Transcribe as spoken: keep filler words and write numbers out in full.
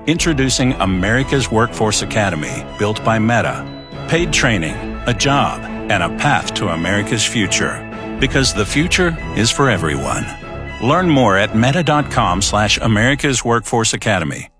Introducing America's Workforce Academy, built by Meta. Paid training, a job, and a path to America's future. Because the future is for everyone. Learn more at meta dot com slash America's Workforce Academy.